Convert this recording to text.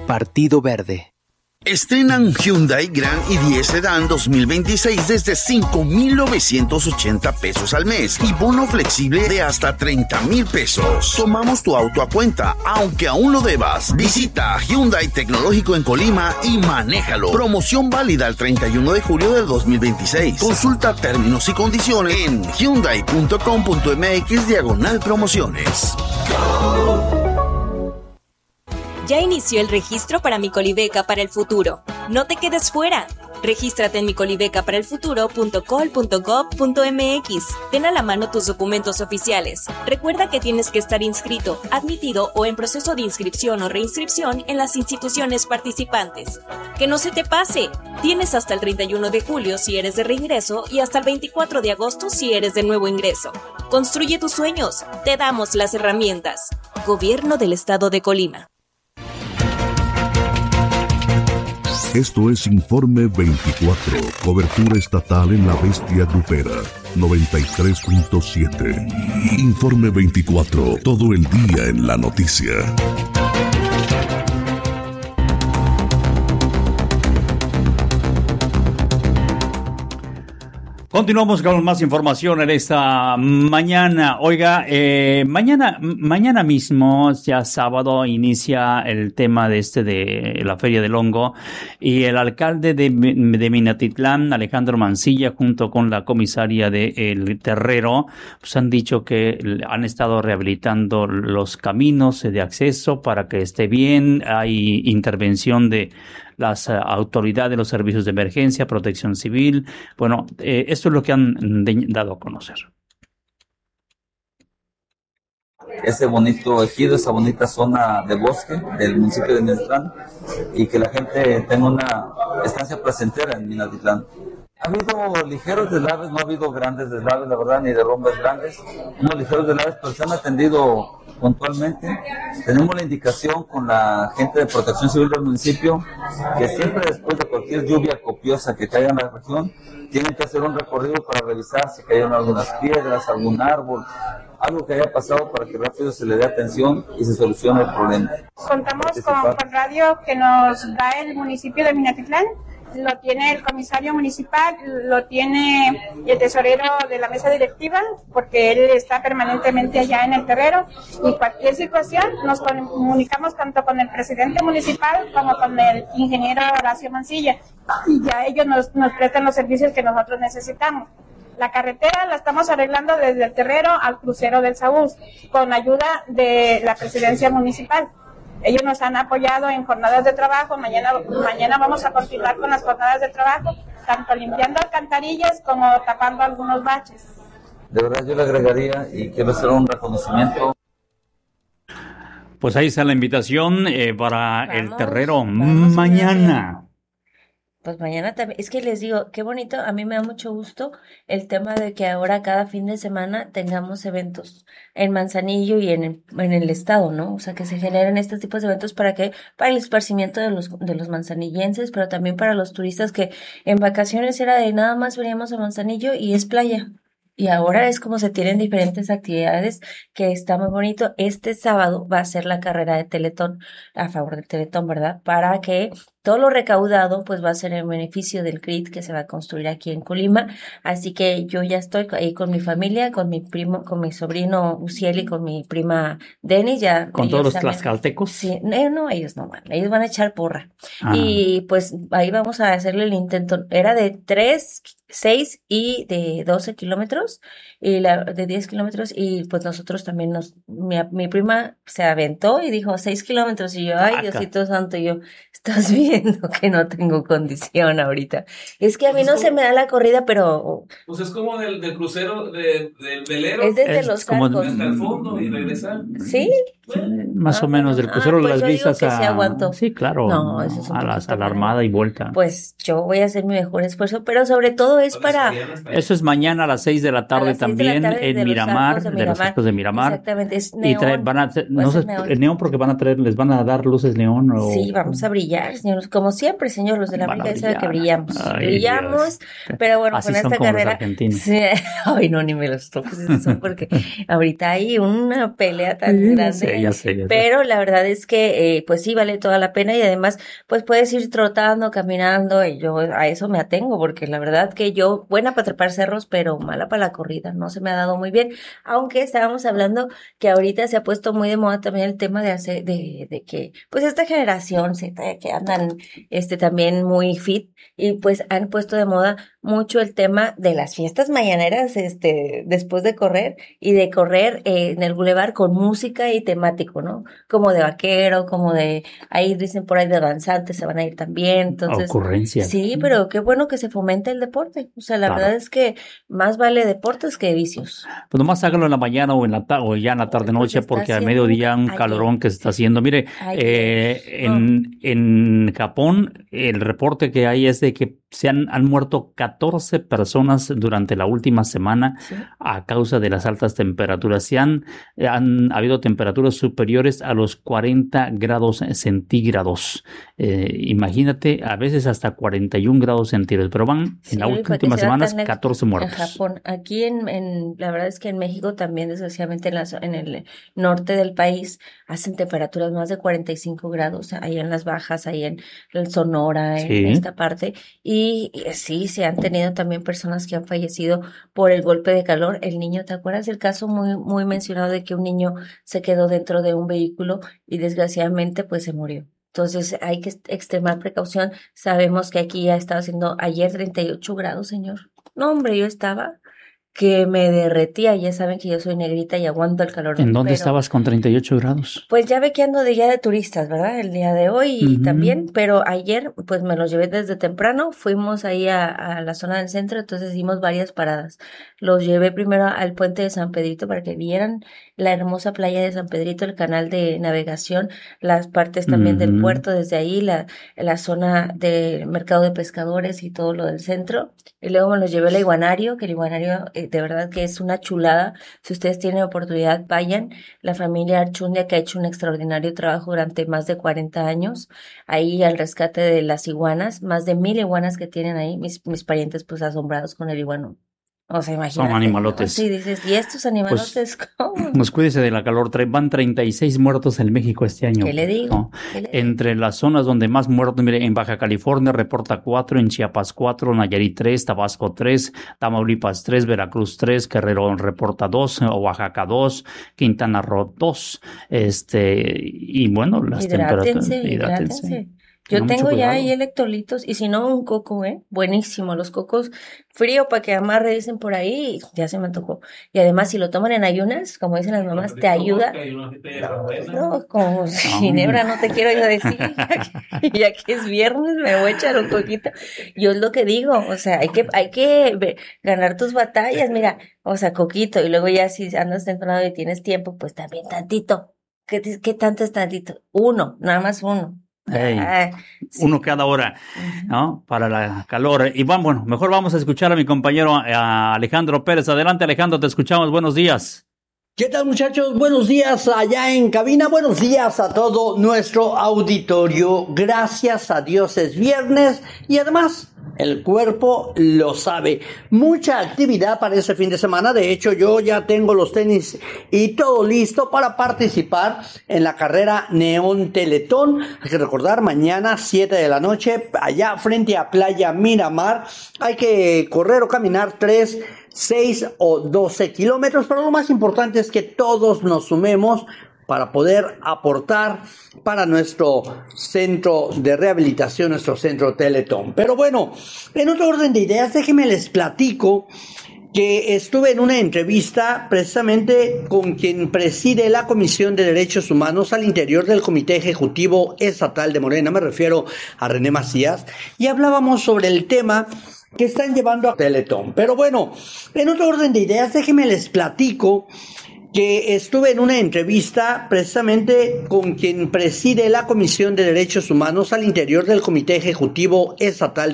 Partido Verde. Estrenan Hyundai Grand i10 Sedan 2026 desde 5,980 pesos al mes y bono flexible de hasta 30,000 pesos. Tomamos tu auto a cuenta, aunque aún lo debas. Visita Hyundai Tecnológico en Colima y manéjalo. Promoción válida el 31 de julio del 2026. Consulta términos y condiciones en hyundai.com.mx/promociones. Ya inició el registro para Mi Colibeca para el futuro. No te quedes fuera. Regístrate en micolibecaparelfuturo.col.gov.mx. Ten a la mano tus documentos oficiales. Recuerda que tienes que estar inscrito, admitido o en proceso de inscripción o reinscripción en las instituciones participantes. ¡Que no se te pase! Tienes hasta el 31 de julio si eres de reingreso y hasta el 24 de agosto si eres de nuevo ingreso. Construye tus sueños. Te damos las herramientas. Gobierno del Estado de Colima. Esto es Informe 24, cobertura estatal en la bestia grupera, 93.7. Informe 24, todo el día en la noticia. Continuamos con más información en esta mañana. Oiga, mañana mismo, ya sábado, inicia el tema de la Feria del Hongo, y el alcalde de Minatitlán, Alejandro Mancilla, junto con la comisaria de El Terrero, pues han dicho que han estado rehabilitando los caminos de acceso para que esté bien. Hay intervención de las autoridades, los servicios de emergencia, protección civil. Bueno, esto es lo que han dado a conocer. Ese bonito ejido, esa bonita zona de bosque del municipio de Minatitlán, y que la gente tenga una estancia placentera en Minatitlán. Ha habido ligeros deslaves, no ha habido grandes deslaves, la verdad, ni derrumbes grandes, unos ligeros deslaves, pero se han atendido puntualmente. Tenemos la indicación con la gente de protección civil del municipio que siempre después de cualquier lluvia copiosa que caiga en la región, tienen que hacer un recorrido para revisar si cayeron algunas piedras, algún árbol, algo que haya pasado, para que rápido se le dé atención y se solucione el problema. Contamos con radio que nos da el municipio de Minatitlán. Lo tiene el comisario municipal, lo tiene el tesorero de la mesa directiva, porque él está permanentemente allá en El Terrero, y cualquier situación nos comunicamos tanto con el presidente municipal como con el ingeniero Horacio Mancilla, y ya ellos nos prestan los servicios que nosotros necesitamos. La carretera la estamos arreglando desde El Terrero al crucero del Saúz, con ayuda de la presidencia municipal. Ellos nos han apoyado en jornadas de trabajo. Mañana vamos a continuar con las jornadas de trabajo, tanto limpiando alcantarillas como tapando algunos baches. De verdad yo le agregaría, y quiero hacer un reconocimiento. Pues ahí está la invitación para El Terrero mañana. Pues mañana también, es que les digo, qué bonito, a mí me da mucho gusto el tema de que ahora cada fin de semana tengamos eventos en Manzanillo y en el estado, ¿no? O sea, que se generen estos tipos de eventos para el esparcimiento de los manzanillenses, pero también para los turistas que en vacaciones era de nada más veníamos a Manzanillo y es playa. Y ahora es como se tienen diferentes actividades, que está muy bonito. Este sábado va a ser la carrera de Teletón, a favor del Teletón, ¿verdad? Para que todo lo recaudado pues va a ser en beneficio del CRIT que se va a construir aquí en Colima. Así que yo ya estoy ahí con mi familia, con mi primo, con mi sobrino Uciel y con mi prima Denis. Ya ¿Con todos los tlaxcaltecos? Sí, no, ellos no van, ellos van a echar porra. Y pues ahí vamos a hacerle el intento. Era de 3, 6 y de 12 kilómetros, y la de 10 kilómetros, y pues nosotros también mi prima se aventó y dijo 6 kilómetros, y yo, ay, Diosito santo, y yo, estás viendo que no tengo condición ahorita. Es que a mí no se me da la corrida, pero... Pues es como del crucero, del velero. Es desde Los Arcos. Hasta el fondo y regresar. ¿Sí? Más o menos, del crucero pues las vistas sí aguanto. Sí, claro. No, eso es a la armada y vuelta. Pues yo voy a hacer mi mejor esfuerzo, pero sobre todo es para... Eso es mañana a las 6 de la tarde también en Miramar, de los Arcos de Miramar. Exactamente, es neón. Y van a no sé, neón porque les van a dar luces neón. Sí, vamos a brillar, señor. como siempre, señor, los de la América ya saben que brillamos. Ay, brillamos, Dios. pero bueno, Así con son esta como carrera. los argentinos. Sí, ay, no, ni me los toques eso, porque ahorita hay una pelea tan grande. Ya sé. Pero la verdad es que, pues sí, vale toda la pena y además, pues puedes ir trotando, caminando y yo a eso me atengo, porque la verdad que yo, buena para trepar cerros, pero mala para la corrida, no se me ha dado muy bien. Aunque estábamos hablando que ahorita se ha puesto muy de moda también el tema de hacer, de que, pues esta generación Z que andan, también muy fit y pues han puesto de moda mucho el tema de las fiestas mañaneras, después de correr y de correr en el bulevar con música y temático, ¿no? Como de vaquero, como de, ahí dicen por ahí de danzantes se van a ir también, entonces. Ocurrencia. Sí, pero qué bueno que se fomente el deporte, o sea, la Claro. verdad es que más vale deportes que vicios. Pues nomás hágalo en la mañana o o ya en la tarde noche, Está porque a haciendo mediodía un ayer. calorón que se está haciendo. Mire, Ayer. en Japón el reporte que hay es de que han muerto 14 personas durante la última semana Sí. a causa de las altas temperaturas. Han habido temperaturas superiores a los 40 grados centígrados. Imagínate, a veces hasta 41 grados centígrados, pero van Sí, en las para que últimas se vea semanas tan lejos. 14 En muertos. Japón, aquí la verdad es que en México también, desgraciadamente en el norte del país, hacen temperaturas más de 45 grados, ahí en las bajas, ahí en el Sonora, en Sí. esta parte, y sí, se han tenido también personas que han fallecido por el golpe de calor. El niño, ¿te acuerdas del caso muy, muy mencionado de que un niño se quedó dentro de un vehículo y desgraciadamente pues se murió? Entonces hay que extremar precaución. Sabemos que aquí ya estaba haciendo ayer 38 grados, señor. No, hombre, yo estaba que me derretía. Ya saben que yo soy negrita y aguanto el calor. ¿En dónde pero, estabas con 38 grados? pues ya ve que ando de guía de turistas, ¿verdad? El día de hoy y Ujú. también, pero ayer pues me los llevé desde temprano, fuimos ahí a la zona del centro, entonces hicimos varias paradas. Los llevé primero al puente de San Pedrito para que vieran la hermosa playa de San Pedrito, el canal de navegación, las partes también del Ujú. puerto, desde ahí la zona del mercado de pescadores y todo lo del centro. Y luego me los llevé al iguanario, que el iguanario de verdad que es una chulada. Si ustedes tienen oportunidad, vayan. La familia Archundia, que ha hecho un extraordinario trabajo durante más de 40 años, ahí al rescate de las iguanas, más de 1000 iguanas que tienen ahí, mis parientes pues asombrados con el iguano. O sea, imagínate. Son animalotes. Sí, dices, ¿y estos animalotes cómo? Pues cuídese de la calor. Van 36 muertos en México este año. ¿Qué le digo? ¿No? ¿Qué le digo? Entre las zonas donde más muertos, mire, en Baja California reporta 4, en Chiapas 4, Nayarit 3, Tabasco 3, Tamaulipas 3, Veracruz 3, Guerrero reporta 2, Oaxaca 2, Quintana Roo 2, y bueno, las temperaturas. Hidrátense. Yo Tengan tengo mucho ya cuidado. ahí electrolitos y si no un coco, buenísimo, los cocos frío para que amarre, dicen por ahí, ya se me antojó. Y además si lo toman en ayunas, como dicen las mamás, te ayuda. No, como ginebra no te quiero yo decir, ya que es viernes me voy a echar un coquito. Yo es lo que digo, o sea, hay que ganar tus batallas, mira, o sea, coquito, y luego ya si andas temprano y tienes tiempo, pues también tantito. ¿Qué tanto es tantito? Uno, nada más uno. Ey, Sí. uno cada hora, ¿no? Para la calor. Y bueno, mejor vamos a escuchar a mi compañero a Alejandro Pérez. Adelante, Alejandro, te escuchamos. Buenos días. ¿Qué tal, muchachos? Buenos días allá en cabina, buenos días a todo nuestro auditorio. Gracias a Dios es viernes y además el cuerpo lo sabe. Mucha actividad para este fin de semana. De hecho, yo ya tengo los tenis y todo listo para participar en la carrera Neón Teletón. Hay que recordar, mañana 7 de la noche, allá frente a Playa Miramar. Hay que correr o caminar 3, 6 o 12 kilómetros, pero lo más importante es que todos nos sumemos para poder aportar para nuestro centro de rehabilitación, nuestro centro Teletón. Pero bueno, en otro orden de ideas, déjenme les platico que estuve en una entrevista precisamente con quien preside la Comisión de Derechos Humanos al interior del Comité Ejecutivo Estatal de Morena, me refiero a René Macías, y hablábamos sobre el tema que están llevando a Teletón. Pero bueno, en otro orden de ideas, déjenme les platico que estuve en una entrevista precisamente con quien preside la Comisión de Derechos Humanos al interior del Comité Ejecutivo Estatal